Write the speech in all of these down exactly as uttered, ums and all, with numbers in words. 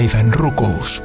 Päivän rukous.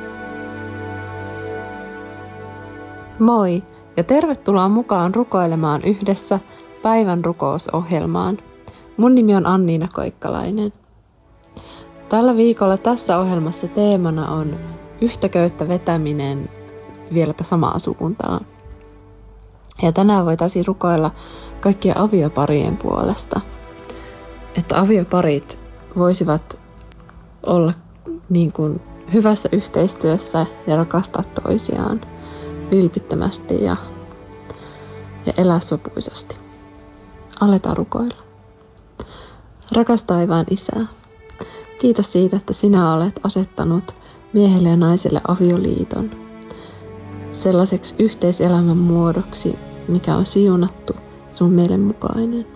Moi ja tervetuloa mukaan rukoilemaan yhdessä päivän rukousohjelmaan. Mun nimi on Anniina Koikkalainen. Tällä viikolla tässä ohjelmassa teemana on yhtäköyttä vetäminen, vieläpä samaa sukuntaa. Ja tänään voitaisiin rukoilla kaikkien avioparien puolesta, että avioparit voisivat olla niin kuin hyvässä yhteistyössä ja rakastaa toisiaan vilpittömästi ja, ja elää sopuisasti. Aletaan rukoilla. Rakas taivaan Isä, kiitos siitä, että sinä olet asettanut miehelle ja naiselle avioliiton sellaiseksi yhteiselämän muodoksi, mikä on siunattu sun mielen mukainen.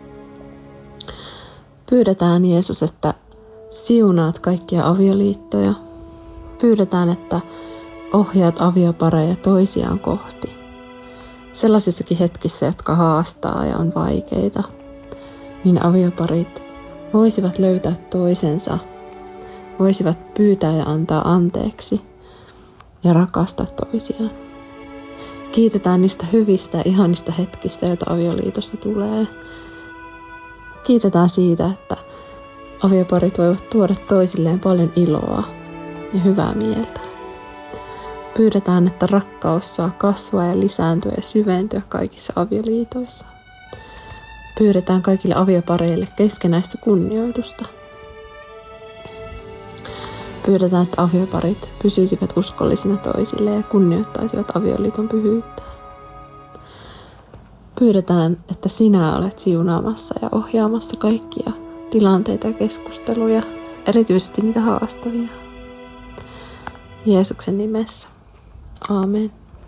Pyydetään Jeesus, että siunaat kaikkia avioliittoja. Pyydetään, että ohjaat aviopareja toisiaan kohti. Sellaisissakin hetkissä, jotka haastaa ja on vaikeita, niin avioparit voisivat löytää toisensa, voisivat pyytää ja antaa anteeksi ja rakastaa toisiaan. Kiitetään niistä hyvistä ja ihanista hetkistä, joita avioliitossa tulee. Kiitetään siitä, että avioparit voivat tuoda toisilleen paljon iloa ja hyvää mieltä. Pyydetään, että rakkaus saa kasvaa ja lisääntyä ja syventyä kaikissa avioliitoissa. Pyydetään kaikille aviopareille keskenäistä kunnioitusta. Pyydetään, että avioparit pysyisivät uskollisina toisille ja kunnioittaisivat avioliiton pyhyyttä. Pyydetään, että sinä olet siunaamassa ja ohjaamassa kaikkia tilanteita ja keskusteluja, erityisesti niitä haastavia. Jeesuksen nimessä. Aamen.